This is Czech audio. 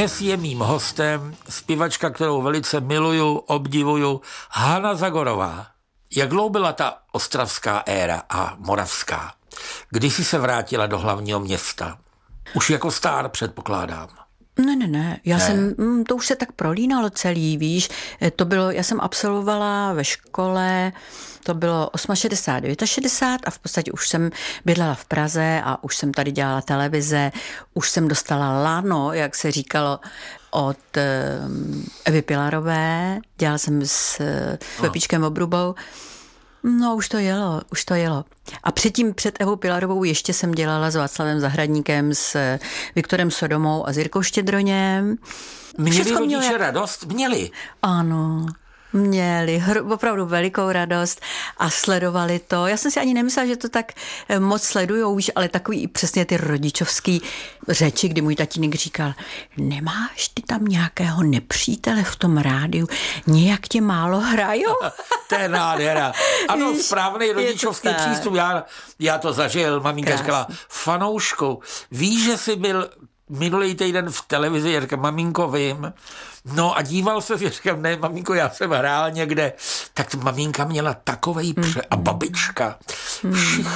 Dnes je mým hostem zpěvačka, kterou velice miluju, obdivuju, Hana Zagorová. Jak dlouho byla ta ostravská éra a moravská? Kdy jsi se vrátila do hlavního města? Už jako star, předpokládám. Ne. To už se tak prolínalo celý, víš. Já jsem absolvovala ve škole, to bylo 68, 69 a v podstatě už jsem bydlela v Praze a už jsem tady dělala televize, už jsem dostala lano, jak se říkalo, od Evy Pilarové, dělala jsem s Pepíčkem Obrubou. No, už to jelo. A předtím před Evou Pilarovou ještě jsem dělala s Václavem Zahradníkem, s Viktorem Sodomou a s Jirkou Štědroněm. Měli rodiče radost? Měli. Ano, měli opravdu velikou radost a sledovali to. Já jsem si ani nemyslela, že to tak moc sledujou, víš, ale takový přesně ty rodičovský řeči, kdy můj tatínek říkal, nemáš ty tam nějakého nepřítele v tom rádiu, nějak tě málo hrajou? To je nádhera. Ano, správný rodičovský přístup. Já to zažil, maminka říkala, fanoušku, víš, že jsi byl minulý týden v televizi, já říkám, maminko, vím. No a díval se, říkám, ne, maminko, já jsem hrál někde. Tak maminka měla takovej a babička.